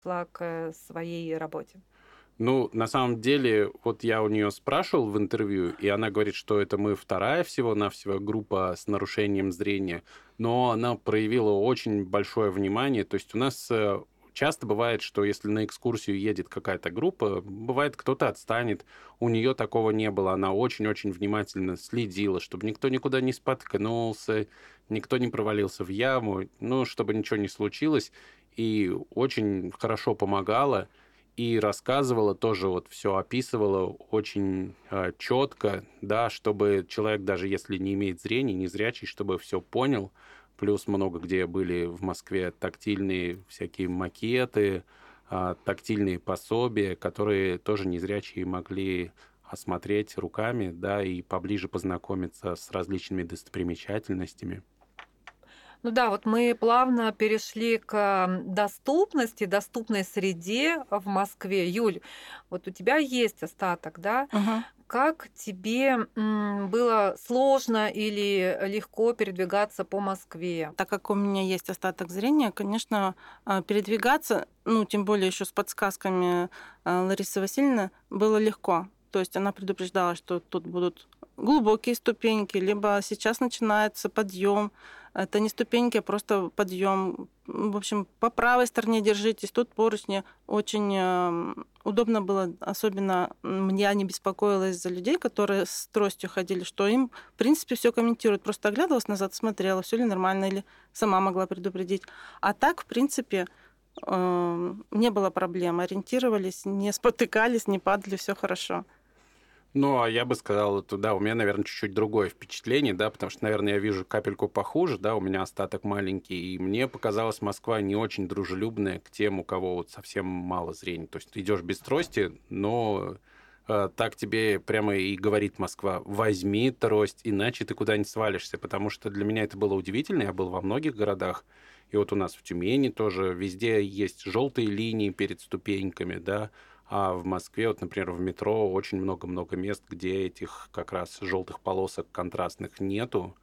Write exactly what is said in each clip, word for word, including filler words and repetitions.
к своей работе? Ну, на самом деле, вот я у нее спрашивал в интервью, и она говорит, что это мы вторая всего-навсего группа с нарушением зрения, но она проявила очень большое внимание. То есть у нас часто бывает, что если на экскурсию едет какая-то группа, бывает, кто-то отстанет. У нее такого не было. Она очень-очень внимательно следила, чтобы никто никуда не споткнулся, никто не провалился в яму, ну, чтобы ничего не случилось. И очень хорошо помогала. И рассказывала тоже, вот все описывала очень э, четко, да, чтобы человек, даже если не имеет зрения, не зрячий, чтобы все понял. Плюс много где были в Москве тактильные всякие макеты, э, тактильные пособия, которые тоже незрячие могли осмотреть руками, да, и поближе познакомиться с различными достопримечательностями. Ну да, вот мы плавно перешли к доступности, доступной среде в Москве. Юль, вот у тебя есть остаток, да? Угу. Как тебе было сложно или легко передвигаться по Москве? Так как у меня есть остаток зрения, конечно, передвигаться, ну, тем более еще с подсказками Ларисы Васильевны, было легко. То есть она предупреждала, что тут будут глубокие ступеньки, либо сейчас начинается подъем. Это не ступеньки, а просто подъем. В общем, по правой стороне держитесь, тут поручни. Очень удобно было, особенно я не беспокоилась за людей, которые с тростью ходили, что им, в принципе, все комментируют. Просто оглядывалась назад, смотрела, все ли нормально, или сама могла предупредить. А так, в принципе, не было проблем. Ориентировались, не спотыкались, не падали, все хорошо. Ну, а я бы сказал, это, да, у меня, наверное, чуть-чуть другое впечатление, да, потому что, наверное, я вижу капельку похуже, да, у меня остаток маленький, и мне показалась Москва не очень дружелюбная к тем, у кого вот совсем мало зрения. То есть ты идешь без трости, но э, так тебе прямо и говорит Москва: возьми трость, иначе ты куда-нибудь свалишься, потому что для меня это было удивительно, я был во многих городах, и вот у нас в Тюмени тоже везде есть желтые линии перед ступеньками, да. А в Москве, вот, например, в метро очень много-много мест, где этих как раз желтых полосок контрастных нету,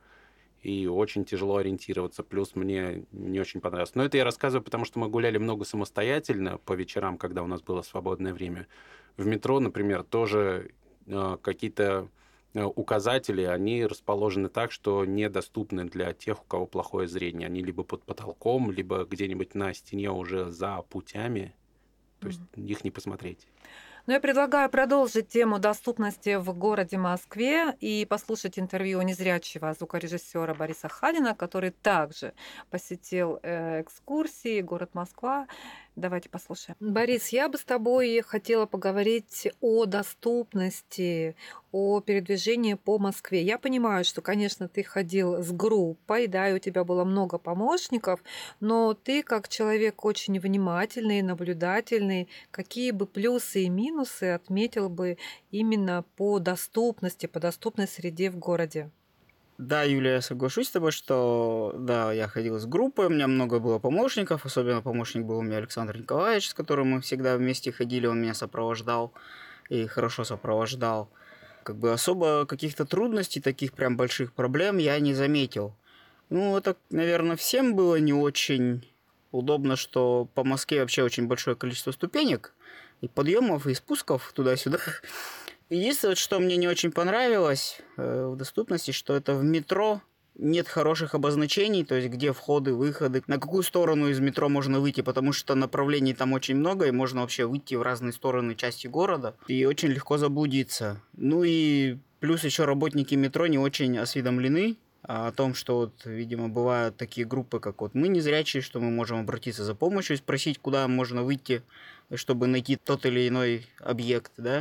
и очень тяжело ориентироваться. Плюс мне не очень понравилось. Но это я рассказываю, потому что мы гуляли много самостоятельно по вечерам, когда у нас было свободное время. В метро, например, тоже какие-то указатели, они расположены так, что недоступны для тех, у кого плохое зрение. Они либо под потолком, либо где-нибудь на стене уже за путями. То есть их не посмотреть. Ну, я предлагаю продолжить тему доступности в городе Москве и послушать интервью незрячего звукорежиссера Бориса Халина, который также посетил экскурсии «Город Москва». Давайте послушаем. Борис, я бы с тобой хотела поговорить о доступности, о передвижении по Москве. Я понимаю, что, конечно, ты ходил с группой, да, и у тебя было много помощников, но ты, как человек очень внимательный, наблюдательный, какие бы плюсы и минусы отметил бы именно по доступности, по доступной среде в городе? Да, Юлия, я соглашусь с тобой, что да, я ходил с группой, у меня много было помощников, особенно помощник был у меня Александр Николаевич, с которым мы всегда вместе ходили, он меня сопровождал и хорошо сопровождал. Как бы особо каких-то трудностей, таких прям больших проблем я не заметил. Ну, это, наверное, всем было не очень удобно, что по Москве вообще очень большое количество ступенек, и подъемов, и спусков туда-сюда. Единственное, что мне не очень понравилось э, в доступности, что это в метро нет хороших обозначений, то есть где входы, выходы, на какую сторону из метро можно выйти, потому что направлений там очень много, и можно вообще выйти в разные стороны части города, и очень легко заблудиться. Ну и плюс еще работники метро не очень осведомлены о том, что вот, видимо, бывают такие группы, как вот мы незрячие, что мы можем обратиться за помощью и спросить, куда можно выйти, чтобы найти тот или иной объект, да.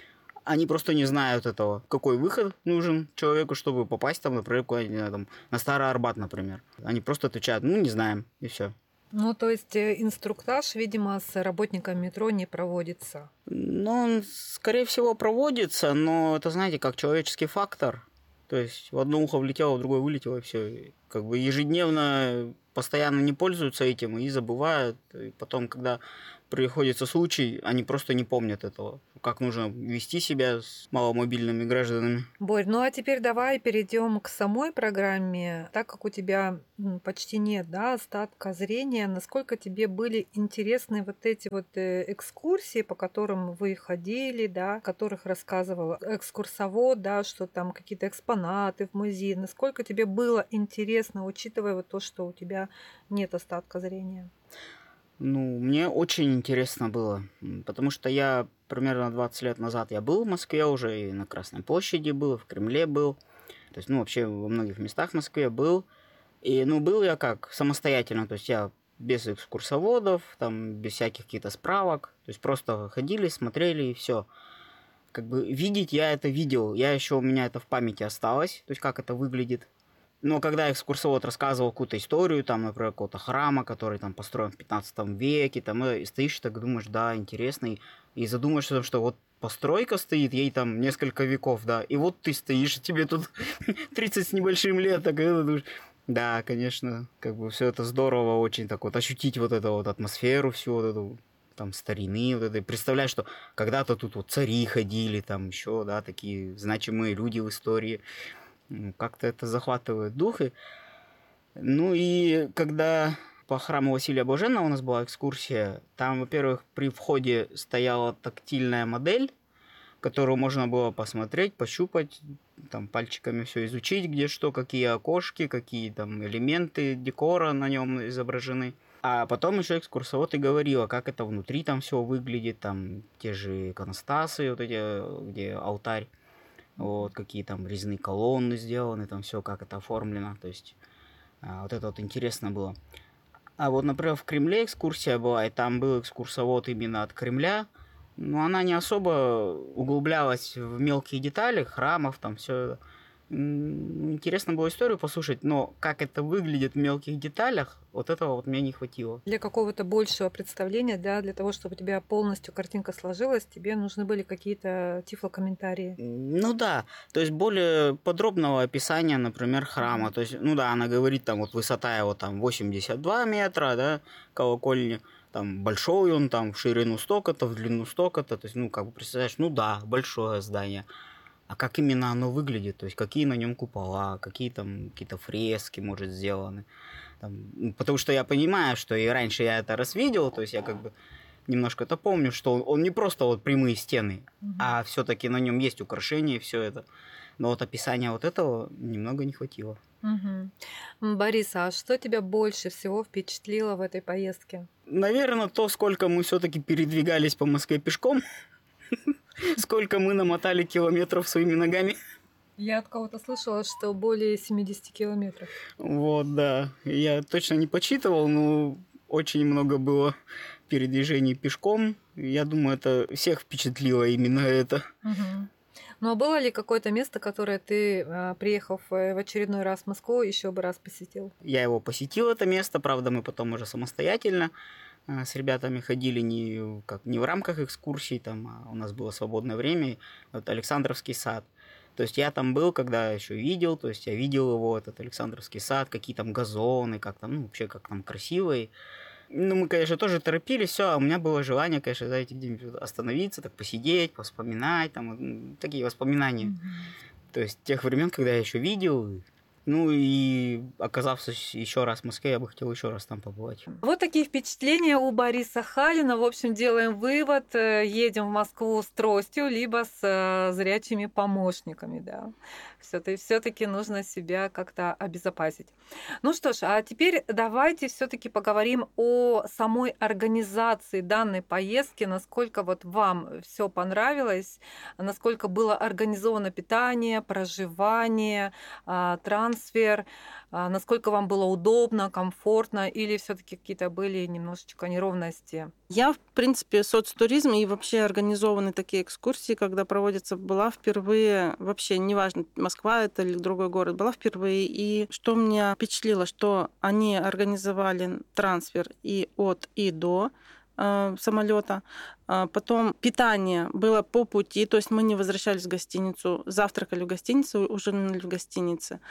Они просто не знают этого. Какой выход нужен человеку, чтобы попасть там, например, куда-нибудь там, на Старый Арбат, например. Они просто отвечают: ну, не знаем, и все. Ну, то есть инструктаж, видимо, с работниками метро не проводится. Ну, он, скорее всего, проводится, но это, знаете, как человеческий фактор. То есть в одно ухо влетело, в другое вылетело, и все. как бы ежедневно постоянно не пользуются этим и забывают. И потом, когда приходится случай, они просто не помнят этого. Как нужно вести себя с маломобильными гражданами. Борь, ну а теперь давай перейдем к самой программе. Так как у тебя почти нет, да, остатка зрения, насколько тебе были интересны вот эти вот экскурсии, по которым вы ходили, да, о которых рассказывал экскурсовод, да, что там какие-то экспонаты в музее. Насколько тебе было интересно, учитывая вот то, что у тебя нет остатка зрения? Ну, мне очень интересно было, потому что я примерно двадцать лет назад я был в Москве уже, и на Красной площади был, и в Кремле был. То есть, ну, вообще во многих местах в Москве был. И, ну, был я как, самостоятельно, то есть я без экскурсоводов, там, без всяких каких-то справок. То есть просто ходили, смотрели и все. Как бы видеть я это видел, я еще, у меня это в памяти осталось, то есть как это выглядит. Но когда экскурсовод рассказывал какую-то историю, там, например, какого-то храма, который там построен в пятнадцатом веке, там, и стоишь так думаешь, да, интересно, и, и задумаешься, что вот постройка стоит, ей там несколько веков, да, и вот ты стоишь, тебе тут тридцать с небольшим лет, так, и думаешь, да, конечно, как бы все это здорово очень, так вот, ощутить вот эту вот атмосферу, всю вот эту, там, старины, вот это, представляешь, что когда-то тут вот цари ходили, там, еще, да, такие значимые люди в истории. Как-то это захватывает дух. И... Ну и когда по храму Василия Блаженного у нас была экскурсия, там, во-первых, при входе стояла тактильная модель, которую можно было посмотреть, пощупать, там пальчиками все изучить, где что, какие окошки, какие там элементы декора на нем изображены. А потом еще экскурсовод и говорила, как это внутри там все выглядит, там те же иконостасы, вот эти, где алтарь. Вот, какие там резные колонны сделаны, там все, как это оформлено. То есть а, вот это вот интересно было. А вот, например, в Кремле экскурсия была, и там был экскурсовод именно от Кремля. Но она не особо углублялась в мелкие детали храмов, там все. Интересно было историю послушать, но как это выглядит в мелких деталях, вот этого вот мне не хватило. Для какого-то большего представления, да, для того, чтобы у тебя полностью картинка сложилась, тебе нужны были какие-то тифлокомментарии. Ну да, то есть более подробного описания, например, храма. То есть, ну да, она говорит, там вот высота его там восемьдесят два метра, да, колокольни. Там большой он, там в ширину столько-то, в длину столько-то. То есть, ну, как бы представляешь, ну да, большое здание. А как именно оно выглядит, то есть какие на нем купола, какие там какие-то фрески, может, сделаны. Там, потому что я понимаю, что и раньше я это раз видел, то есть я как бы немножко это помню, что он, он не просто вот прямые стены, угу. а все-таки на нем есть украшения и все это. Но вот описания вот этого немного не хватило. Угу. Борис, а что тебя больше всего впечатлило в этой поездке? Наверное, то, сколько мы все-таки передвигались по Москве пешком. Сколько мы намотали километров своими ногами. Я от кого-то слышала, что более семьдесят километров. Вот, да. Я точно не подсчитывал, но очень много было передвижений пешком. Я думаю, это всех впечатлило именно это. Угу. Ну а было ли какое-то место, которое ты, приехав в очередной раз в Москву, еще бы раз посетил? Я его посетил, это место. Правда, мы потом уже самостоятельно с ребятами ходили не, как, не в рамках экскурсий, там, а у нас было свободное время, вот Александровский сад. То есть я там был, когда еще видел, то есть я видел его, этот Александровский сад, какие там газоны, как там, ну, вообще, как там красиво. И... Ну, мы, конечно, тоже торопились, все, а у меня было желание, конечно, знаете, где-нибудь остановиться, так посидеть, вспоминать, там, такие воспоминания. Mm-hmm. То есть тех времен, когда я еще видел. Ну и оказавшись еще раз в Москве, я бы хотел еще раз там побывать. Вот такие впечатления у Бориса Халина. В общем, делаем вывод. Едем в Москву с тростью, либо с зрячими помощниками. Да. Все-таки нужно себя как-то обезопасить. Ну что ж, а теперь давайте все-таки поговорим о самой организации данной поездки. Насколько вот вам все понравилось, насколько было организовано питание, проживание, транспорт, трансфер, насколько вам было удобно, комфортно, или все-таки какие-то были немножечко неровности? Я, в принципе, соцтуризм и вообще организованы такие экскурсии, когда проводятся, была впервые, вообще неважно, Москва это или другой город, была впервые. И что меня впечатлило, что они организовали трансфер и от, и до самолета. Потом питание было по пути, то есть мы не возвращались в гостиницу, завтракали в гостинице, ужинали в гостинице.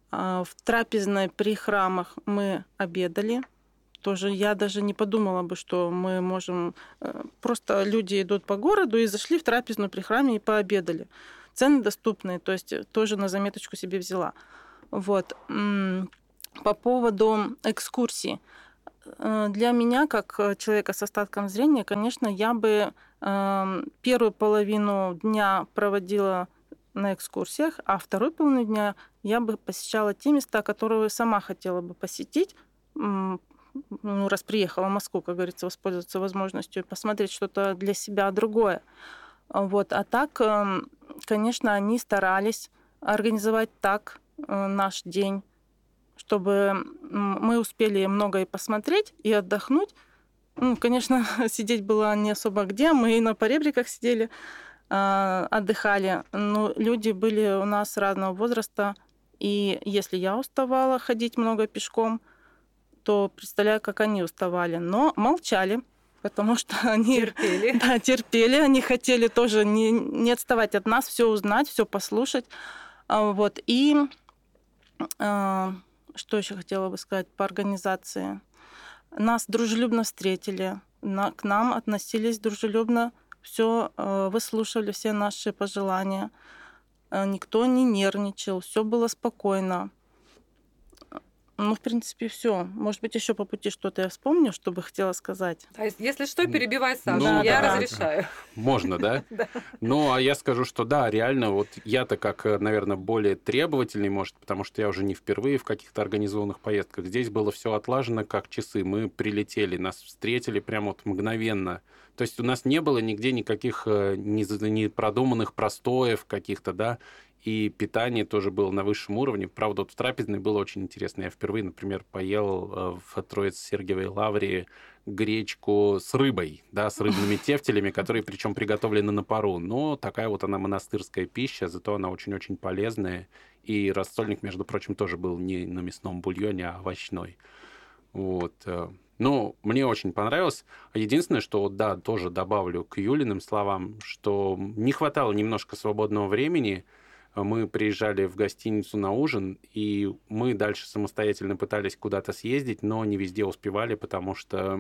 В трапезной при храмах мы обедали. Тоже я даже не подумала бы, что мы можем... Просто люди идут по городу и зашли в трапезную при храме и пообедали. Цены доступные, то есть тоже на заметочку себе взяла. Вот. По поводу экскурсий. Для меня, как человека с остатком зрения, конечно, я бы первую половину дня проводила на экскурсиях, а вторую половину дня я бы посещала те места, которые сама хотела бы посетить, ну, раз приехала в Москву, как говорится, воспользоваться возможностью посмотреть что-то для себя другое. Вот. А так, конечно, они старались организовать так наш день, чтобы мы успели много и посмотреть, и отдохнуть. Ну, конечно, сидеть было не особо где, мы и на поребриках сидели, отдыхали. Но люди были у нас разного возраста, и если я уставала ходить много пешком, то представляю, как они уставали. Но молчали, потому что они терпели. Да, терпели, они хотели тоже не, не отставать от нас, все узнать, все послушать. Вот. И что еще хотела бы сказать по организации? Нас дружелюбно встретили, на, к нам относились дружелюбно, все выслушивали, все наши пожелания. Никто не нервничал, все было спокойно. Ну, в принципе, все. Может быть, еще по пути что-то я вспомню, что бы хотела сказать. А если что, перебивай, Саша. Ну, я да. разрешаю. Можно, да? Да. Ну, а я скажу, что да, реально, вот я-то как, наверное, более требовательный, может, потому что я уже не впервые в каких-то организованных поездках. Здесь было все отлажено как часы. Мы прилетели, нас встретили прямо вот мгновенно. То есть у нас не было нигде никаких непродуманных простоев каких-то, да, и питание тоже было на высшем уровне. Правда, вот в трапезной было очень интересно. Я впервые, например, поел в Троице-Сергиевой лавре гречку с рыбой, да, с рыбными тефтелями, которые причем приготовлены на пару. Но такая вот она монастырская пища, зато она очень-очень полезная. И рассольник, между прочим, тоже был не на мясном бульоне, а овощной. Вот. Ну, мне очень понравилось. Единственное, что, да, тоже добавлю к Юлиным словам, что не хватало немножко свободного времени. Мы приезжали в гостиницу на ужин, и мы дальше самостоятельно пытались куда-то съездить, но не везде успевали, потому что,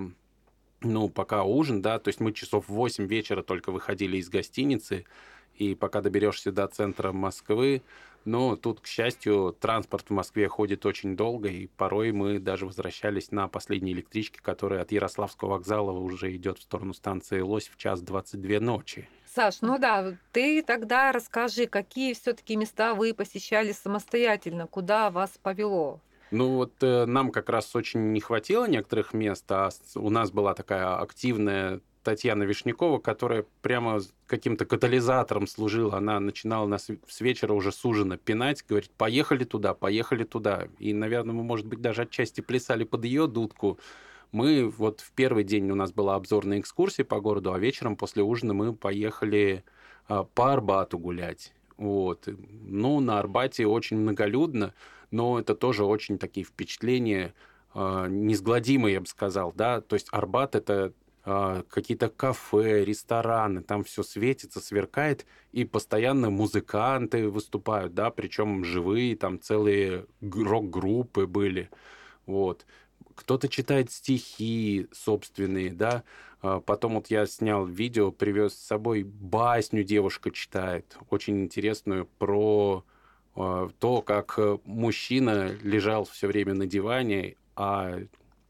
ну, пока ужин, да, то есть мы часов в восемь вечера только выходили из гостиницы, и пока доберешься до центра Москвы, но тут, к счастью, транспорт в Москве ходит очень долго, и порой мы даже возвращались на последней электричке, которая от Ярославского вокзала уже идет в сторону станции Лось в час двадцать две ночи. Саш, ну да, ты тогда расскажи, какие все-таки места вы посещали самостоятельно, куда вас повело? Ну вот э, нам как раз очень не хватило некоторых мест, а у нас была такая активная Татьяна Вишнякова, которая прямо каким-то катализатором служила. Она начинала нас с вечера уже с ужина пинать, говорить: поехали туда, поехали туда. И, наверное, мы, может быть, даже отчасти плясали под ее дудку. Мы вот в первый день у нас была обзорная экскурсия по городу, а вечером после ужина мы поехали а, по Арбату гулять. Вот. Ну, на Арбате очень многолюдно, но это тоже очень такие впечатления а, неизгладимые, я бы сказал. Да? То есть Арбат — это а, какие-то кафе, рестораны, там все светится, сверкает, и постоянно музыканты выступают, да, причем живые, там целые рок-группы были. Вот. Кто-то читает стихи собственные, да. Потом вот я снял видео, привез с собой басню, девушка читает, очень интересную, про то, как мужчина лежал все время на диване, а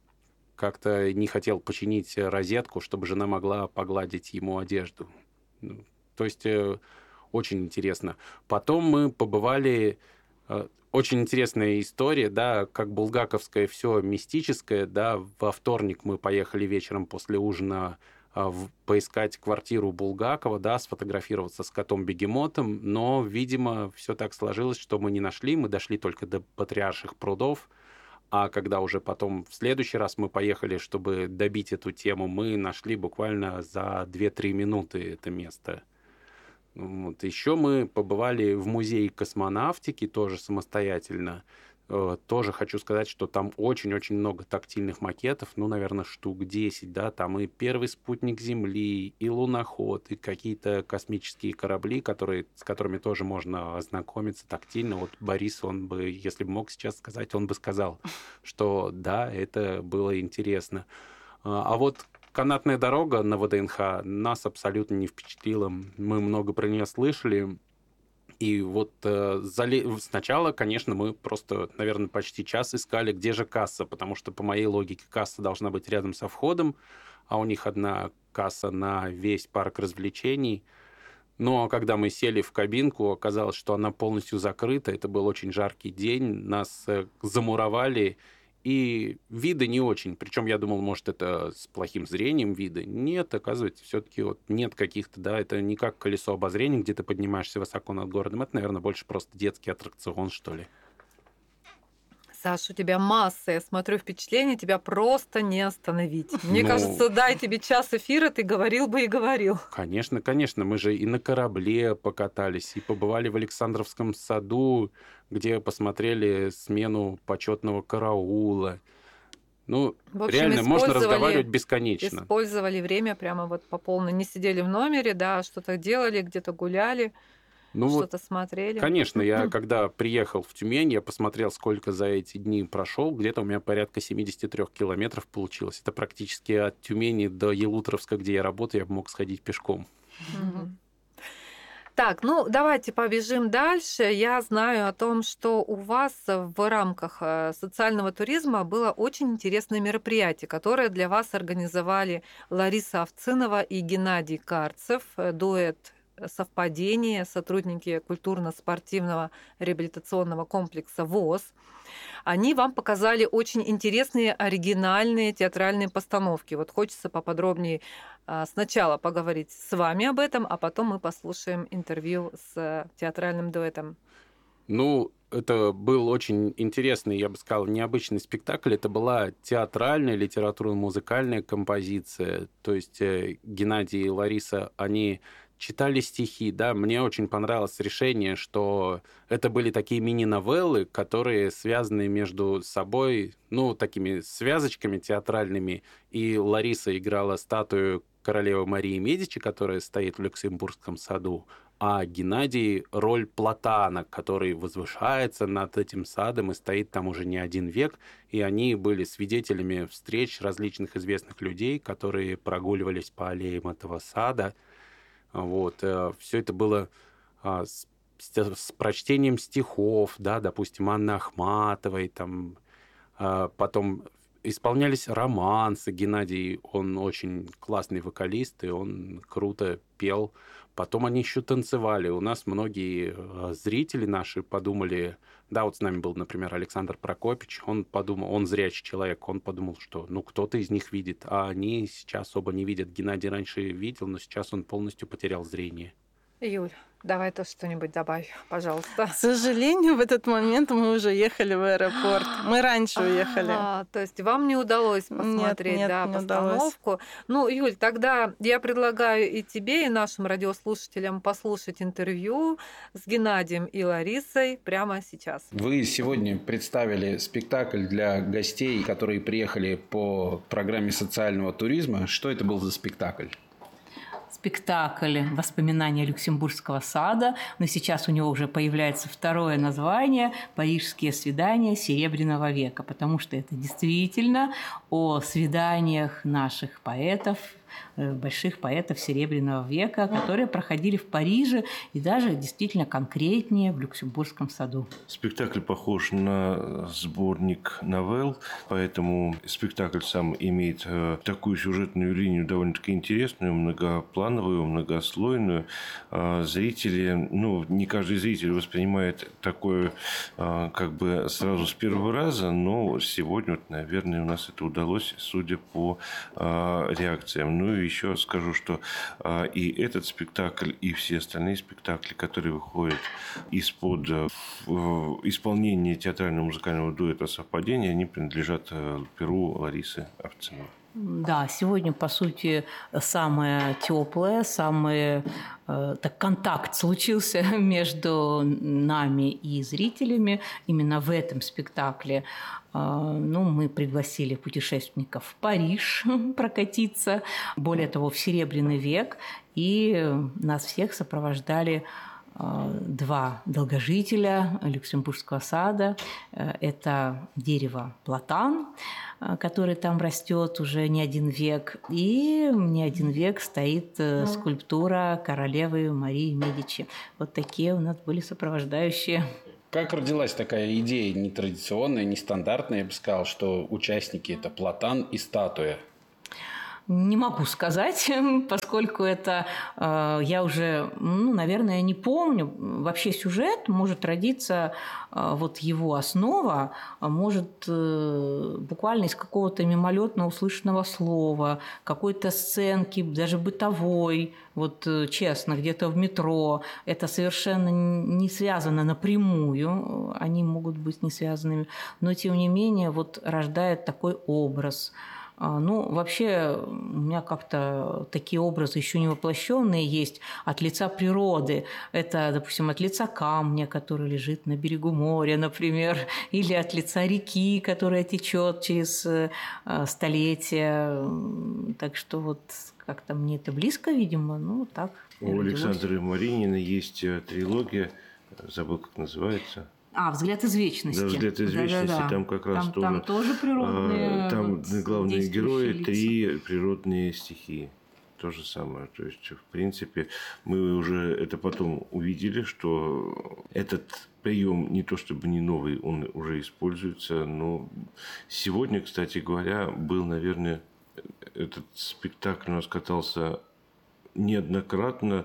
как-то не хотел починить розетку, чтобы жена могла погладить ему одежду. То есть очень интересно. Потом мы побывали... Очень интересная история, да, как булгаковское все мистическое, да. Во вторник мы поехали вечером после ужина в, поискать квартиру Булгакова, да, сфотографироваться с котом-бегемотом, но, видимо, все так сложилось, что мы не нашли, мы дошли только до Патриарших прудов, а когда уже потом в следующий раз мы поехали, чтобы добить эту тему, мы нашли буквально за две-три минуты это место. Вот. Еще мы побывали в музее космонавтики, тоже самостоятельно. Тоже хочу сказать, что там очень-очень много тактильных макетов, ну, наверное, штук десять, да, там и первый спутник Земли, и луноход, и какие-то космические корабли, которые, с которыми тоже можно ознакомиться тактильно. Вот Борис, он бы, если бы мог сейчас сказать, он бы сказал, что да, это было интересно. А вот канатная дорога на ВДНХ нас абсолютно не впечатлила. Мы много про нее слышали. И вот э, зале... сначала, конечно, мы просто, наверное, почти час искали, где же касса, потому что, по моей логике, касса должна быть рядом со входом, а у них одна касса на весь парк развлечений. Но когда мы сели в кабинку, оказалось, что она полностью закрыта. Это был очень жаркий день, нас э, замуровали, и виды не очень. Причем я думал, может, это с плохим зрением виды. Нет, оказывается, все-таки вот нет каких-то, да, это не как колесо обозрения, где ты поднимаешься высоко над городом. Это, наверное, больше просто детский аттракцион, что ли. Саш, у тебя масса, я смотрю, впечатлений, тебя просто не остановить. Мне Ну, кажется, дай тебе час эфира, ты говорил бы и говорил. Конечно, конечно. Мы же и на корабле покатались, и побывали в Александровском саду, где посмотрели смену почетного караула. Ну, В общем, реально, можно использовали- разговаривать бесконечно. Использовали время прямо вот по полной. Не сидели в номере, да, что-то делали, где-то гуляли, Ну вот, что-то смотрели. конечно, я когда приехал в Тюмень, я посмотрел, сколько за эти дни прошел. Где-то у меня порядка семьдесят три километров получилось. Это практически от Тюмени до Елутровска, где я работаю, я бы мог сходить пешком. Мгм. Так, ну давайте побежим дальше. Я знаю о том, что у вас в рамках э, социального туризма было очень интересное мероприятие, которое для вас организовали Лариса Овцинова и Геннадий Карцев, э, дуэт «Совпадение», сотрудники культурно-спортивного реабилитационного комплекса ВОС. Они вам показали очень интересные, оригинальные театральные постановки. Вот хочется поподробнее а, сначала поговорить с вами об этом, а потом мы послушаем интервью с э, театральным дуэтом. Ну, это был очень интересный, я бы сказал, необычный спектакль. Это была театральная, литературно-музыкальная композиция. То есть э, Геннадий и Лариса, они читали стихи, да, мне очень понравилось решение, что это были такие мини-новеллы, которые связаны между собой, ну, такими связочками театральными, и Лариса играла статую королевы Марии Медичи, которая стоит в Люксембургском саду, а Геннадий — роль Платана, который возвышается над этим садом и стоит там уже не один век, и они были свидетелями встреч различных известных людей, которые прогуливались по аллеям этого сада. Вот, все это было а, с, с прочтением стихов, да, допустим, Анны Ахматовой, там, а, потом исполнялись романсы. Геннадий, он очень классный вокалист, и он круто пел. Потом они еще танцевали. У нас многие зрители наши подумали, да, вот с нами был, например, Александр Прокопич, он подумал, он зрячий человек, он подумал, что, ну, кто-то из них видит, а они сейчас оба не видят. Геннадий раньше видел, но сейчас он полностью потерял зрение. Юль, давай тоже что-нибудь добавь, пожалуйста. К сожалению, в этот момент мы уже ехали в аэропорт. Мы раньше уехали. А, то есть вам не удалось посмотреть, нет, да, не постановку. удалось. Ну, Юль, тогда я предлагаю и тебе, и нашим радиослушателям послушать интервью с Геннадием и Ларисой прямо сейчас. Вы сегодня представили спектакль для гостей, которые приехали по программе социального туризма. Что это был за спектакль? Спектакль «Воспоминания Люксембургского сада», но сейчас у него уже появляется второе название «Парижские свидания Серебряного века», потому что это действительно о свиданиях наших поэтов, больших поэтов Серебряного века, которые проходили в Париже и даже действительно конкретнее в Люксембургском саду. Спектакль похож на сборник новелл, поэтому спектакль сам имеет такую сюжетную линию довольно-таки интересную, многоплановую, многослойную. Зрители, ну, не каждый зритель воспринимает такое как бы сразу с первого раза, но сегодня, вот, наверное, у нас это удалось, судя по реакциям. Ну и еще скажу, что а, и этот спектакль, и все остальные спектакли, которые выходят из-под а, исполнения театрально-музыкального дуэта «Совпадение», они принадлежат а, перу Ларисы Овциновой. Да, сегодня, по сути, самое теплое, самый э, так, контакт случился между нами и зрителями именно в этом спектакле. Э, ну, мы пригласили путешественников в Париж прокатиться, более того, в Серебряный век, и нас всех сопровождали два долгожителя Люксембургского сада. Это дерево платан, который там растет уже не один век, и не один век стоит скульптура королевы Марии Медичи. Вот такие у нас были сопровождающие. Как родилась такая идея нетрадиционная, нестандартная, я бы сказал, что участники – это платан и статуя? Не могу сказать, поскольку это э, я уже, ну, наверное, не помню. Вообще сюжет может родиться, э, вот его основа может э, буквально из какого-то мимолетно услышанного слова, какой-то сценки, даже бытовой, вот э, честно, где-то в метро. Это совершенно не связано напрямую, они могут быть не связанными, но тем не менее вот рождает такой образ. Ну, вообще, у меня как-то такие образы еще не воплощенные есть от лица природы. Это, допустим, от лица камня, который лежит на берегу моря, например, или от лица реки, которая течет через столетия. Так что вот как-то мне это близко, видимо, ну, так. У Александры Маринина есть трилогия, забыл, как называется. А, «Взгляд из вечности». Да, «Взгляд из вечности», да, да, да. Там как раз там, тоже... Там тоже природные... Там вот, главные герои, лица. Три природные стихии. То же самое. То есть, в принципе, мы уже это потом увидели, что этот прием не то чтобы не новый, он уже используется. Но сегодня, кстати говоря, был, наверное, этот спектакль у нас катался... Неоднократно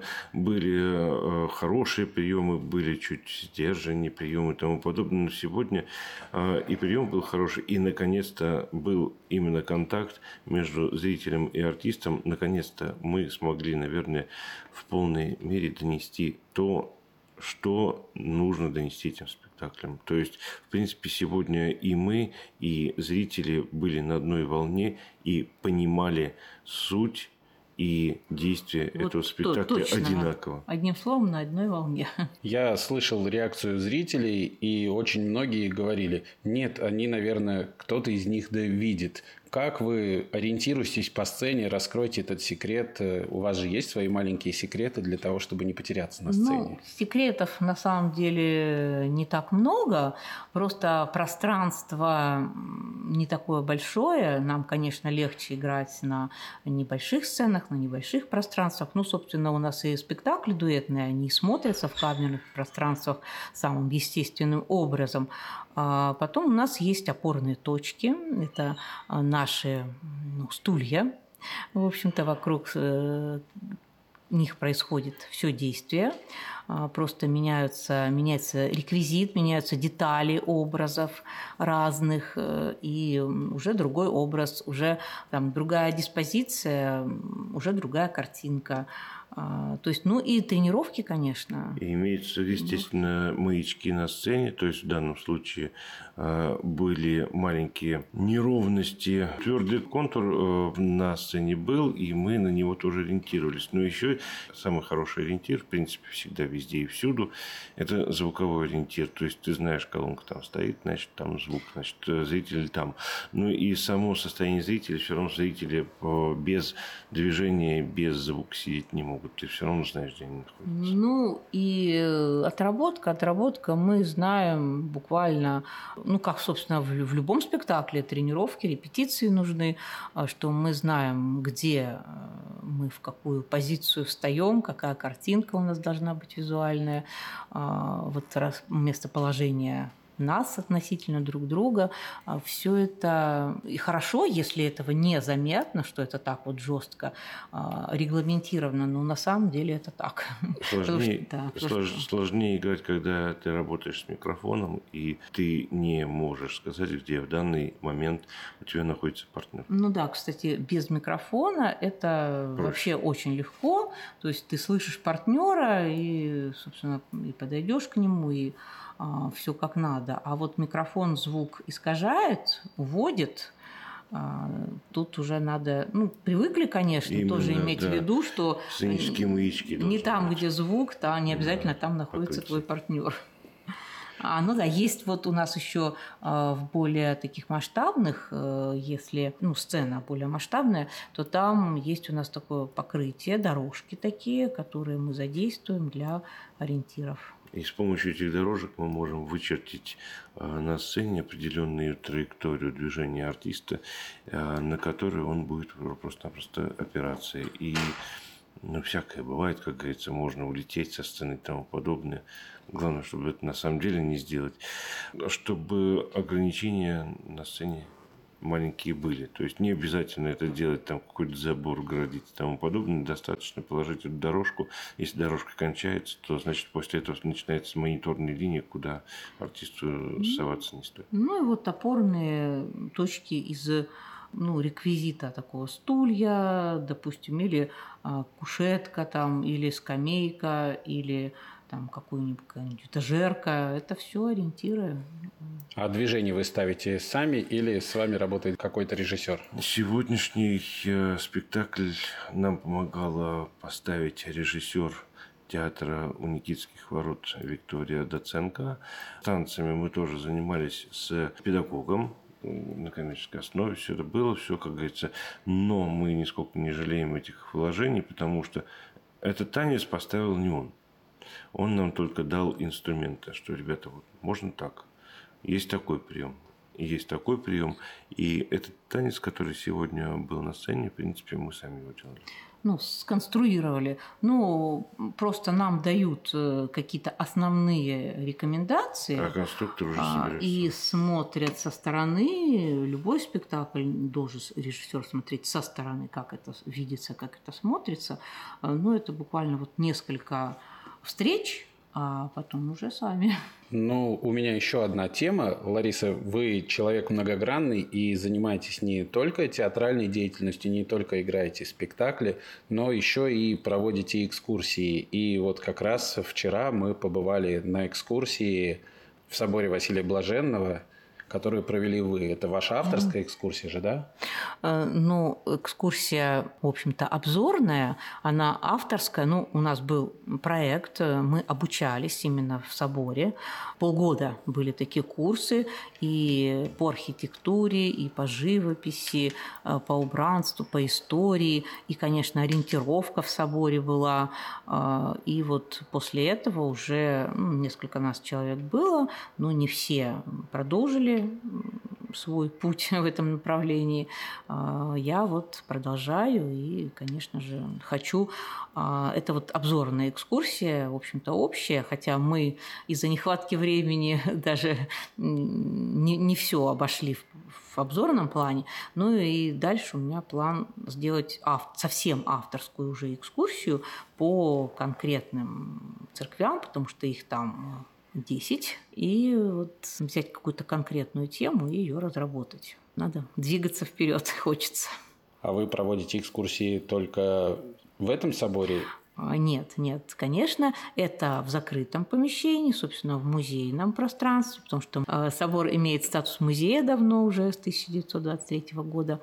были хорошие приемы, были чуть сдержаннее приемы и тому подобное. Но сегодня и прием был хороший, и наконец-то был именно контакт между зрителем и артистом. Наконец-то мы смогли, наверное, в полной мере донести то, что нужно донести этим спектаклем. То есть, в принципе, сегодня и мы, и зрители были на одной волне и понимали суть и действие вот этого спектакля точно, одинаково. Одним словом, на одной волне. Я слышал реакцию зрителей, и очень многие говорили, нет, они, наверное, кто-то из них да видит. Как вы ориентируетесь по сцене, раскройте этот секрет? У вас же есть свои маленькие секреты для того, чтобы не потеряться на сцене? Ну, секретов на самом деле не так много. Просто пространство не такое большое. Нам, конечно, легче играть на небольших сценах, на небольших пространствах. Ну, собственно, у нас и спектакли дуэтные, они смотрятся в камерных пространствах самым естественным образом. А потом у нас есть опорные точки. Это наши ну, стулья. В общем-то, вокруг э, них происходит все действие. А, просто меняются, меняется реквизит, меняются детали образов разных. Э, и уже другой образ, уже там, другая диспозиция, уже другая картинка. А, то есть, ну и тренировки, конечно. И имеются, естественно, маячки на сцене, то есть в данном случае э, были маленькие неровности. Твердый контур э, на сцене был, и мы на него тоже ориентировались. Но еще самый хороший ориентир, в принципе, всегда везде и всюду, это звуковой ориентир. То есть ты знаешь, колонка там стоит, значит, там звук, значит, зритель там. Ну и само состояние зрителя, все равно зрители э, без движения, без звука сидеть не могут. Ты все равно знаешь, где они находятся. Ну, и отработка, отработка, мы знаем буквально, ну, как, собственно, в, в любом спектакле тренировки, репетиции нужны, что мы знаем, где мы в какую позицию встаем, какая картинка у нас должна быть визуальная, вот местоположение нас относительно друг друга. Все это и хорошо, если этого незаметно, что это так вот жестко регламентировано, но на самом деле это так. Сложнее, да, слож, что... сложнее играть, когда ты работаешь с микрофоном, и ты не можешь сказать, где в данный момент у тебя находится партнер. Ну да, кстати, без микрофона это проще. Вообще очень легко. То есть ты слышишь партнера и, собственно, и подойдешь к нему, и все как надо. А вот микрофон звук искажает, уводит, Тут уже надо, ну, привыкли, конечно, именно, тоже иметь да. в виду, что не там, быть. Где звук, то не обязательно да, там находится твой партнер. А, ну да, есть вот у нас еще э, в более таких масштабных, э, если, ну, сцена более масштабная, то там есть у нас такое покрытие, дорожки такие, которые мы задействуем для ориентиров. И с помощью этих дорожек мы можем вычертить э, на сцене определенную траекторию движения артиста, э, на которой он будет просто-напросто опираться. И ну, всякое бывает, как говорится, можно улететь со сцены и тому подобное. Главное, чтобы это на самом деле не сделать. Чтобы ограничения на сцене маленькие были. То есть не обязательно это делать, там какой-то забор градить и тому подобное. Достаточно положить эту дорожку. Если дорожка кончается, то значит после этого начинается мониторная линия, куда артисту соваться не стоит. Ну и вот опорные точки из ну, реквизита такого стулья, допустим, или а, кушетка там, или скамейка, или там какую-нибудь этажерка. Это все ориентиры. А движение вы ставите сами или с вами работает какой-то режиссер? Сегодняшний спектакль нам помогала поставить режиссер театра у Никитских ворот Виктория Доценко. Танцами мы тоже занимались с педагогом на коммерческой основе. Все это было, все, как говорится. Но мы нисколько не жалеем этих вложений, потому что этот танец поставил не он. Он нам только дал инструменты, что, ребята, вот можно так. Есть такой прием, есть такой прием. И этот танец, который сегодня был на сцене, в принципе, мы сами его делали. Ну, сконструировали. Ну, просто нам дают какие-то основные рекомендации. А конструктор уже собирается. И смотрят со стороны. Любой спектакль должен режиссер смотреть со стороны, как это видится, как это смотрится. Ну, это буквально вот несколько встреч, а потом уже сами. Ну, у меня еще одна тема. Лариса, вы человек многогранный и занимаетесь не только театральной деятельностью, не только играете спектакли, но еще и проводите экскурсии. И вот как раз вчера мы побывали на экскурсии в соборе Василия Блаженного, которую провели вы. Это ваша авторская экскурсия же, да? Ну, экскурсия, в общем-то, обзорная, она авторская. Ну, у нас был проект, мы обучались именно в соборе. Полгода были такие курсы и по архитектуре, и по живописи, по убранству, по истории. И, конечно, ориентировка в соборе была. И вот после этого уже ну, несколько нас человек было, но не все продолжили свой путь в этом направлении. Я вот продолжаю и, конечно же, хочу. Это вот обзорная экскурсия, в общем-то, общая, хотя мы из-за нехватки времени даже не, не все обошли в, в обзорном плане. Ну и дальше у меня план сделать ав- совсем авторскую уже экскурсию по конкретным церквям, потому что их там десять, и вот взять какую-то конкретную тему и ее разработать. Надо двигаться вперед, хочется. А вы проводите экскурсии только в этом соборе? Нет, нет, конечно, это в закрытом помещении, собственно, в музейном пространстве, потому что собор имеет статус музея давно уже, с тысяча девятьсот двадцать третьего года,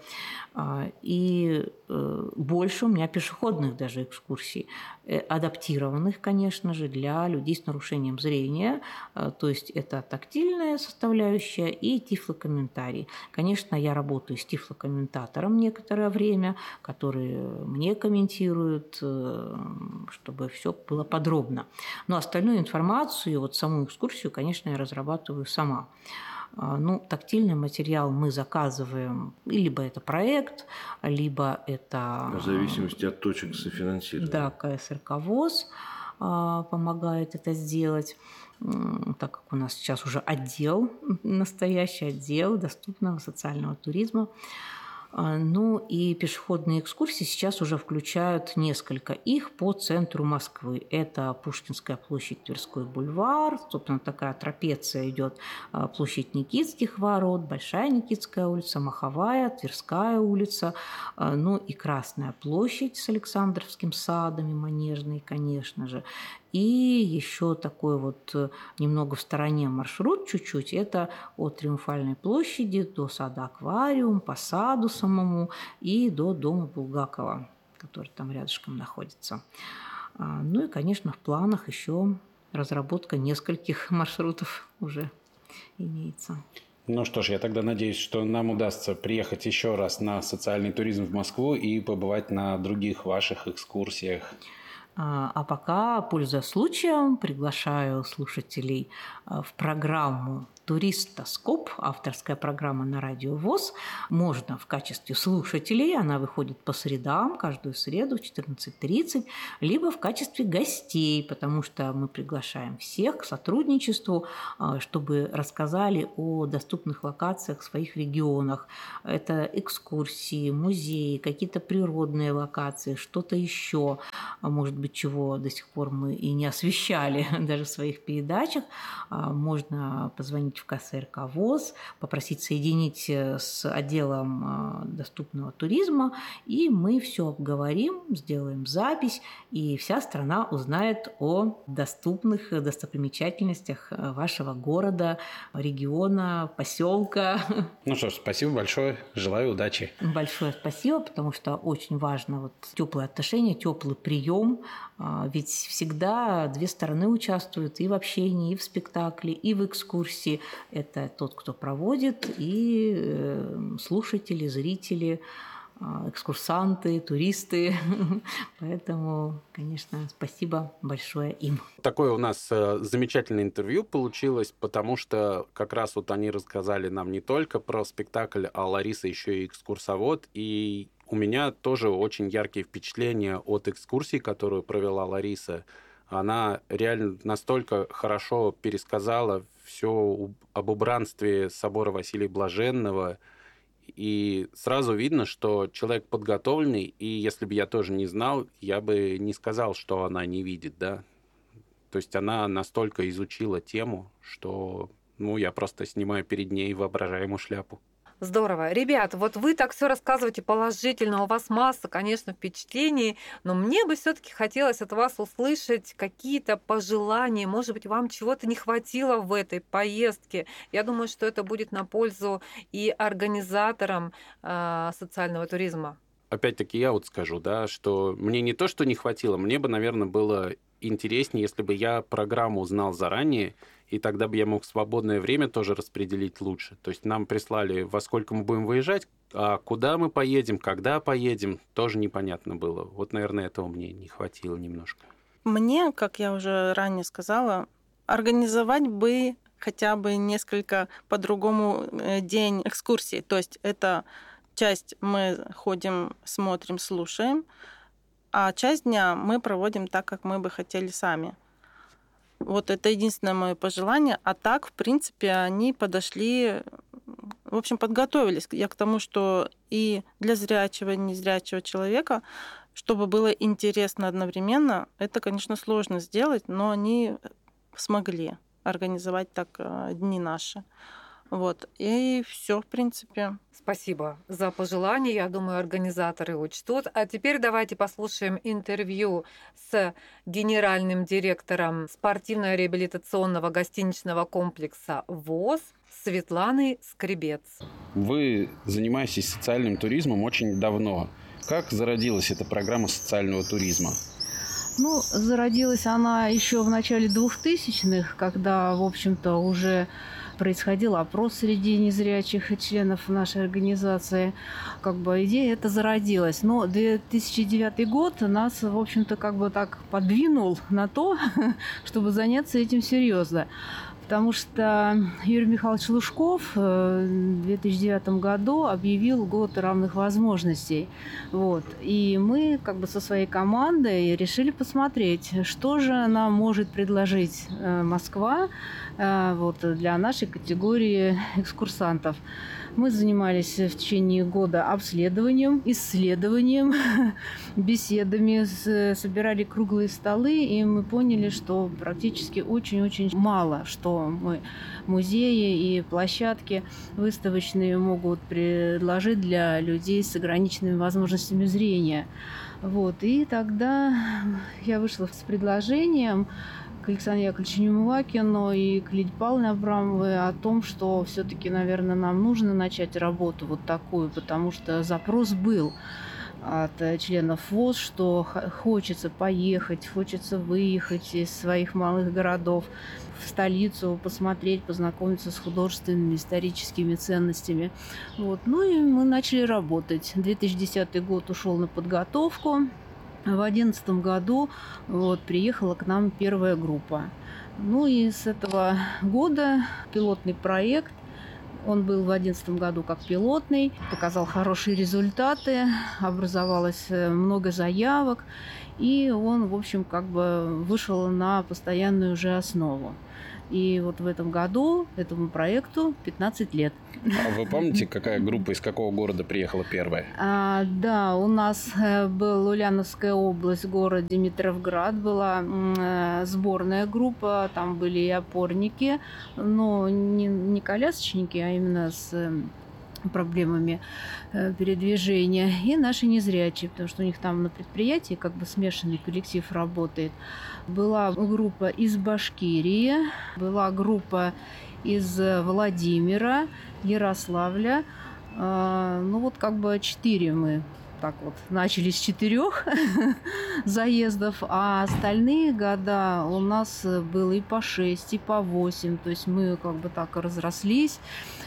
и больше у меня пешеходных даже экскурсий, адаптированных, конечно же, для людей с нарушением зрения, то есть это тактильная составляющая и тифлокомментарий. Конечно, я работаю с тифлокомментатором некоторое время, который мне комментирует, чтобы все было подробно. Но остальную информацию, вот саму экскурсию, конечно, я разрабатываю сама. Ну, тактильный материал мы заказываем, либо это проект, либо это... В зависимости от точек софинансирования. Да, ка эс эр ка ВОС помогает это сделать, так как у нас сейчас уже отдел, настоящий отдел доступного социального туризма. Ну и пешеходные экскурсии сейчас уже включают несколько их по центру Москвы. Это Пушкинская площадь, Тверской бульвар, собственно, такая трапеция идет, площадь Никитских ворот, Большая Никитская улица, Маховая, Тверская улица, ну и Красная площадь с Александровским садом и Манежной, конечно же. И еще такой вот немного в стороне маршрут чуть-чуть, это от Триумфальной площади до сада Аквариум, по саду самому и до дома Булгакова, который там рядышком находится. Ну и, конечно, в планах еще разработка нескольких маршрутов уже имеется. Ну что ж, я тогда надеюсь, что нам удастся приехать еще раз на социальный туризм в Москву и побывать на других ваших экскурсиях. А пока, пользуясь случаем, приглашаю слушателей в программу «Туристоскоп», авторская программа на радио ВОС. Можно в качестве слушателей, она выходит по средам, каждую среду в четырнадцать тридцать, либо в качестве гостей, потому что мы приглашаем всех к сотрудничеству, чтобы рассказали о доступных локациях в своих регионах. Это экскурсии, музеи, какие-то природные локации, что-то еще, может быть, чего до сих пор мы и не освещали даже в своих передачах. Можно позвонить в ка эс эр ка ВОС, попросить соединить с отделом доступного туризма, и мы все обговорим, сделаем запись, и вся страна узнает о доступных достопримечательностях вашего города, региона, поселка. Ну что ж, спасибо большое, желаю удачи. Большое спасибо, потому что очень важно вот теплые отношения, теплый прием, ведь всегда две стороны участвуют и в общении, и в спектакле, и в экскурсии. Это тот, кто проводит, и слушатели, зрители, экскурсанты, туристы. Поэтому, конечно, спасибо большое им. Такое у нас замечательное интервью получилось, потому что как раз вот они рассказали нам не только про спектакль, а Лариса еще и экскурсовод, и у меня тоже очень яркие впечатления от экскурсии, которую провела Лариса. Она реально настолько хорошо пересказала все об убранстве собора Василия Блаженного, и сразу видно, что человек подготовленный, и если бы я тоже не знал, я бы не сказал, что она не видит, да. То есть она настолько изучила тему, что, ну, я просто снимаю перед ней воображаемую шляпу. Здорово. Ребят, вот вы так все рассказываете положительно, у вас масса, конечно, впечатлений, но мне бы все-таки хотелось от вас услышать какие-то пожелания. Может быть, вам чего-то не хватило в этой поездке. Я думаю, что это будет на пользу и организаторам э, социального туризма. Опять-таки я вот скажу, да, что мне не то, что не хватило, мне бы, наверное, было интереснее, если бы я программу знал заранее, и тогда бы я мог свободное время тоже распределить лучше. То есть нам прислали, во сколько мы будем выезжать, а куда мы поедем, когда поедем, тоже непонятно было. Вот, наверное, этого мне не хватило немножко. Мне, как я уже ранее сказала, организовать бы хотя бы несколько по-другому день экскурсий. То есть это часть мы ходим, смотрим, слушаем, а часть дня мы проводим так, как мы бы хотели сами. Вот это единственное мое пожелание. А так, в принципе, они подошли, в общем, подготовились я к тому, что и для зрячего, и незрячего человека, чтобы было интересно одновременно, это, конечно, сложно сделать, но они смогли организовать так дни наши. Вот. И все, в принципе. Спасибо за пожелания. Я думаю, организаторы учтут. А теперь давайте послушаем интервью с генеральным директором спортивно-реабилитационного гостиничного комплекса ВОС Светланой Скребец. Вы занимаетесь социальным туризмом очень давно. Как зародилась эта программа социального туризма? Ну, зародилась она еще в начале двухтысячных, когда, в общем-то, уже происходил опрос среди незрячих членов нашей организации. Как бы идея эта зародилась. Но две тысячи девятый год нас, в общем-то, как бы так подвинул на то, чтобы заняться этим серьезно. Потому что Юрий Михайлович Лужков в две тысячи девятом году объявил год равных возможностей. Вот. И мы как бы со своей командой решили посмотреть, что же нам может предложить Москва вот, для нашей категории экскурсантов. Мы занимались в течение года обследованием, исследованием, беседами, собирали круглые столы, и мы поняли, что практически очень-очень мало, что мы музеи и площадки выставочные могут предложить для людей с ограниченными возможностями зрения. Вот. И тогда я вышла с предложением к Александру Яковлевичу Немывакину и к Лидии Павловне Абрамовой о том, что все-таки, наверное, нам нужно начать работу вот такую, потому что запрос был от членов ВОС, что хочется поехать, хочется выехать из своих малых городов в столицу, посмотреть, познакомиться с художественными, историческими ценностями. Вот. Ну и мы начали работать. две тысячи десятый год ушел на подготовку. В две тысячи одиннадцатом году вот, приехала к нам первая группа. Ну и с этого года пилотный проект. Он был в две тысячи одиннадцатом году как пилотный, показал хорошие результаты, образовалось много заявок, и он, в общем, как бы вышел на постоянную уже основу. И вот в этом году этому проекту пятнадцать лет. А вы помните, какая группа из какого города приехала первая? А, да, у нас была Ульяновская область, город Димитровград, была э, сборная группа, там были и опорники, но не, не колясочники, а именно с э, проблемами э, передвижения, и наши незрячие, потому что у них там на предприятии как бы смешанный коллектив работает. Была группа из Башкирии, была группа из Владимира, Ярославля. Э, ну вот как бы четыре мы так вот начали с четырех заездов, а остальные года у нас было и по шесть, и по восемь, то есть мы как бы так разрослись.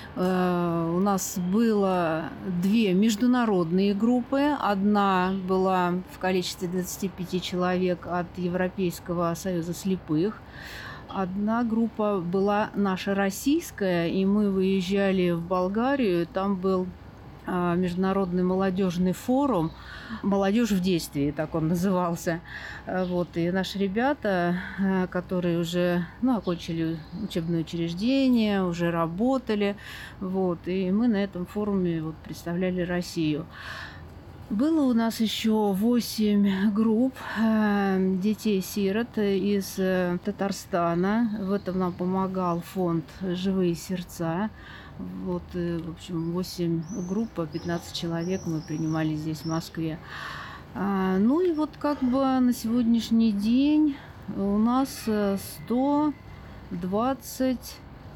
У нас было две международные группы. Одна была в количестве двадцати пяти человек от Европейского союза слепых. Одна группа была наша российская, и мы выезжали в Болгарию. Там был международный молодежный форум «Молодежь в действии», так он назывался. Вот. И наши ребята, которые уже ну, окончили учебное учреждение, уже работали, вот. И мы на этом форуме вот, представляли Россию. Было у нас еще восемь групп э, детей-сирот из э, Татарстана. В этом нам помогал фонд «Живые сердца». Вот, в общем, восемь групп, пятнадцать человек мы принимали здесь, в Москве. А, ну и вот как бы на сегодняшний день у нас сто двадцать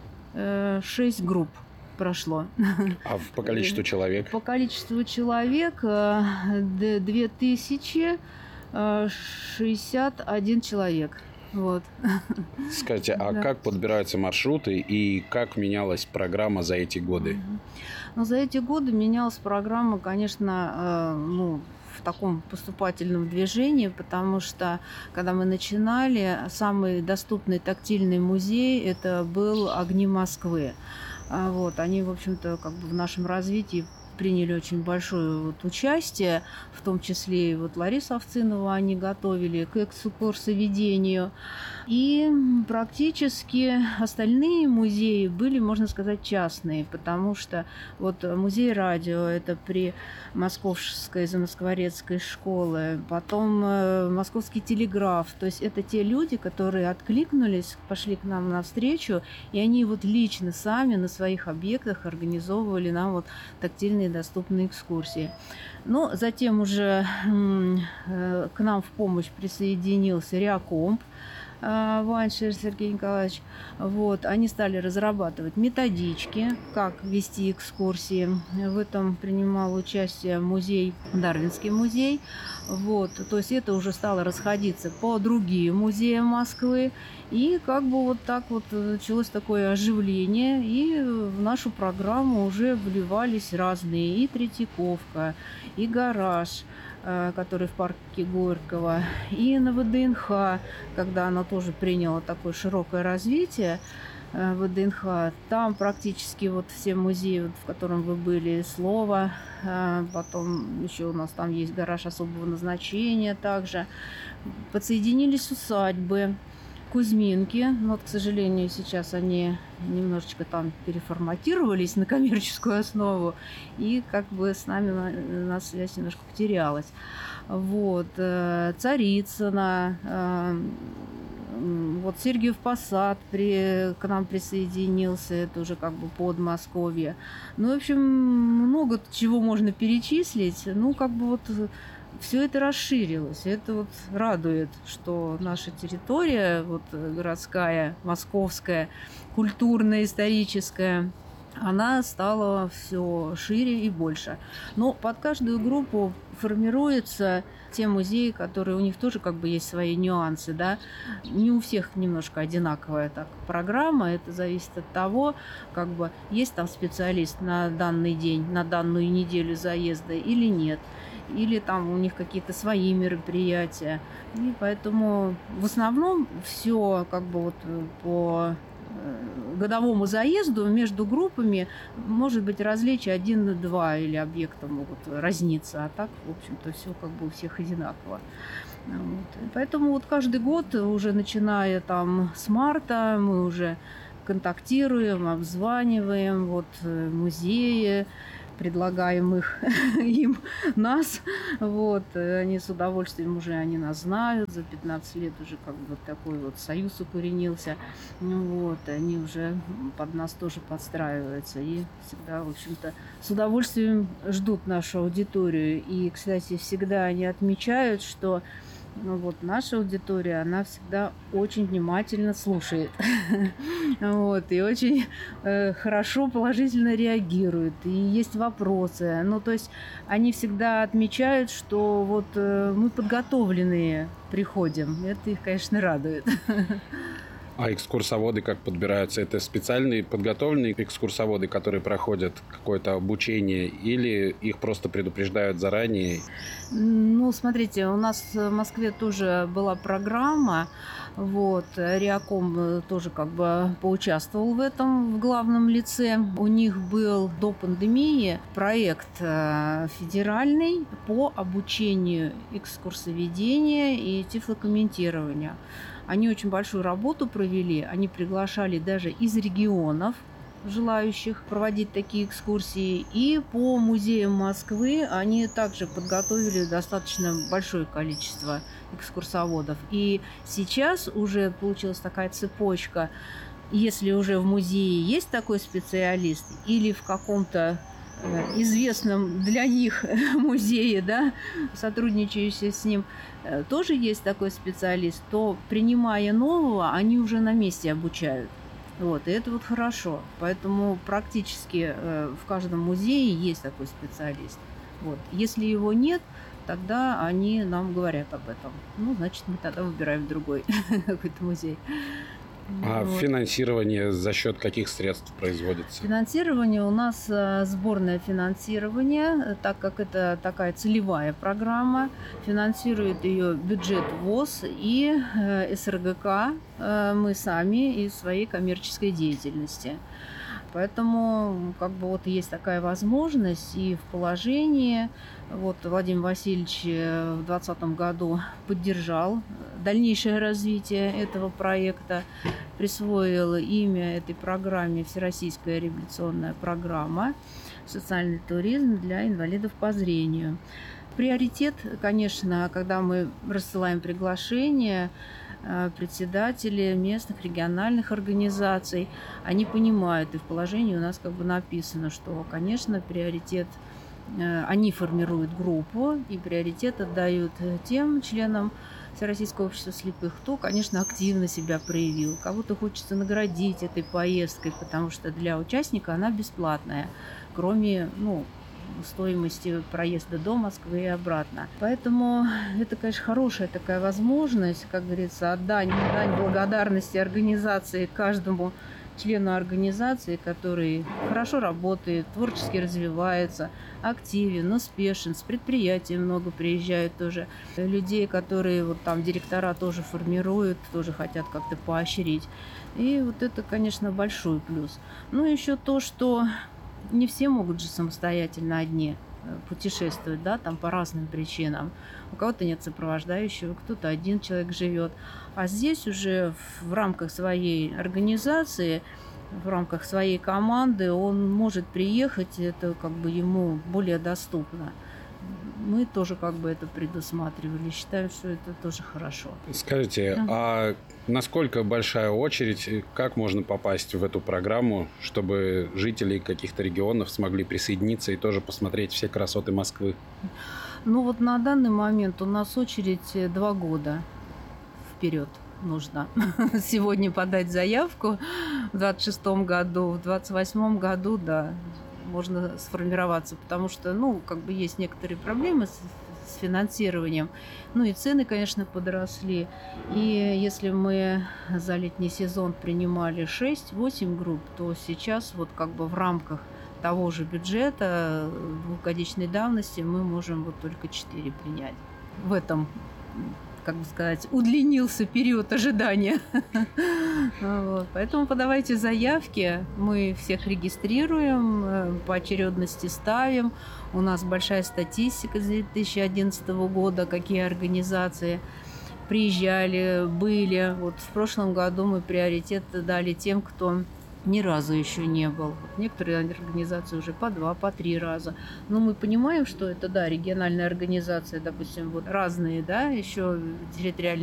шесть групп прошло. А по количеству человек? По количеству человек две тысячи шестьдесят один человек. Вот. Скажите, а да. Как подбираются маршруты и как менялась программа за эти годы? Ну, за эти годы менялась программа, конечно, э, ну, в таком поступательном движении, потому что, когда мы начинали, самый доступный тактильный музей это был «Огни Москвы». А вот, они, в общем-то, как бы в нашем развитии приняли очень большое вот участие, в том числе и вот Ларису Овцинову они готовили к экскурсоведению. И практически остальные музеи были, можно сказать, частные, потому что вот музей радио, это при Московской замоскворецкой школе, потом Московский телеграф, то есть это те люди, которые откликнулись, пошли к нам навстречу, и они вот лично сами на своих объектах организовывали нам вот тактильные доступные экскурсии. Но затем уже э, к нам в помощь присоединился Реакомп, Ваншер Сергей Николаевич. Вот. Они стали разрабатывать методички, как вести экскурсии. В этом принимал участие музей, Дарвинский музей. Вот. То есть это уже стало расходиться по другим музеям Москвы. И как бы вот так вот началось такое оживление. И в нашу программу уже вливались разные. И Третьяковка, и гараж, который в парке Горького, и на ВДНХ, когда она тоже приняла такое широкое развитие, ВДНХ, там практически вот все музеи, вот, в котором вы были, Слово, потом еще у нас там есть гараж особого назначения также, подсоединились усадьбы, Кузьминки, но, вот, к сожалению, сейчас они немножечко там переформатировались на коммерческую основу, и как бы с нами у нас связь немножко потерялась. Вот. Царицына, вот Сергиев Посад при, к нам присоединился, это уже как бы Подмосковье. Ну, в общем, много чего можно перечислить. Ну, как бы вот все это расширилось. Это вот радует, что наша территория, вот городская, московская, культурная, историческая, она стала все шире и больше. Но под каждую группу формируются те музеи, которые у них тоже как бы есть свои нюансы, да. Не у всех немножко одинаковая так программа. Это зависит от того, как бы есть там специалист на данный день, на данную неделю заезда или нет. Или там у них какие-то свои мероприятия. И поэтому в основном все как бы вот по годовому заезду между группами может быть различие один-два или объекта могут разниться, а так, в общем-то, все как бы у всех одинаково. Вот. И поэтому вот каждый год, уже начиная там с марта, мы уже контактируем, обзваниваем вот, музеи, предлагаем их, им нас. Вот. Они с удовольствием уже они нас знают. За пятнадцать лет уже как бы такой вот союз укоренился. Вот. Они уже под нас тоже подстраиваются. И всегда, в общем-то, с удовольствием ждут нашу аудиторию. И, кстати, всегда они отмечают, что ну вот, наша аудитория, она всегда очень внимательно слушает. Вот, и очень э, хорошо, положительно реагирует. И есть вопросы. Ну, то есть они всегда отмечают, что вот э, мы подготовленные приходим. Это их, конечно, радует. А экскурсоводы как подбираются? Это специальные подготовленные экскурсоводы, которые проходят какое-то обучение, или их просто предупреждают заранее? Ну, смотрите, у нас в Москве тоже была программа, вот, Реаком тоже как бы поучаствовал в этом в главном лице. У них был до пандемии проект федеральный по обучению экскурсоведения и тифлокомментирования. Они очень большую работу провели, они приглашали даже из регионов желающих проводить такие экскурсии. И по музеям Москвы они также подготовили достаточно большое количество экскурсоводов. И сейчас уже получилась такая цепочка. Если уже в музее есть такой специалист или в каком-то известном для них музее, да, сотрудничающий с ним, тоже есть такой специалист, то, принимая нового, они уже на месте обучают. Вот, и это вот хорошо. Поэтому практически в каждом музее есть такой специалист. Вот. Если его нет, тогда они нам говорят об этом. Ну, значит, мы тогда выбираем другой какой-то музей. А вот. Финансирование за счет каких средств производится? Финансирование у нас сборное финансирование, так как это такая целевая программа. Финансирует ее бюджет ВОС и СРГК, мы сами из своей коммерческой деятельности. Поэтому как бы вот есть такая возможность и в положении. Вот Владимир Васильевич в двадцатом году поддержал дальнейшее развитие этого проекта, присвоил имя этой программе «Всероссийская реабилитационная программа. Социальный туризм для инвалидов по зрению». Приоритет, конечно, когда мы рассылаем приглашения, председатели местных региональных организаций, они понимают, и в положении у нас как бы написано, что, конечно, приоритет, они формируют группу, и приоритет отдают тем членам Всероссийского общества слепых, кто, конечно, активно себя проявил. Кого-то хочется наградить этой поездкой, потому что для участника она бесплатная, кроме, ну, стоимости проезда до Москвы и обратно. Поэтому это, конечно, хорошая такая возможность, как говорится, отдать дань благодарности организации каждому члену организации, который хорошо работает, творчески развивается, активен, успешен. С предприятий много приезжают тоже людей, которые вот там директора тоже формируют, тоже хотят как-то поощрить. И вот это, конечно, большой плюс. Ну, еще то, что не все могут же самостоятельно одни путешествовать, да, там по разным причинам. У кого-то нет сопровождающего, кто-то один человек живет. А здесь уже в рамках своей организации, в рамках своей команды он может приехать, это как бы ему более доступно. мы тоже как бы это предусматривали. Считаем, что это тоже хорошо. Скажите, да. а насколько большая очередь, как можно попасть в эту программу, чтобы жители каких-то регионов смогли присоединиться и тоже посмотреть все красоты Москвы? Ну вот на данный момент у нас очередь два года вперед. Нужно сегодня подать заявку в двадцать шестом году, в двадцать восьмом году, да, можно сформироваться, потому что, ну, как бы есть некоторые проблемы с, с финансированием, ну и цены, конечно, подросли, и если мы за летний сезон принимали шесть-восемь групп, то сейчас вот как бы в рамках того же бюджета двухгодичной давности мы можем вот только четыре принять. В этом, как бы сказать, удлинился период ожидания. Вот. Поэтому подавайте заявки, мы всех регистрируем, по очередности ставим. У нас большая статистика с две тысячи одиннадцатого года, какие организации приезжали, были. Вот в прошлом году мы приоритет дали тем, кто ни разу еще не был. Некоторые организации уже по два, по три раза. Но мы понимаем, что это, да, региональная организация, допустим, вот разные, да, еще территориальные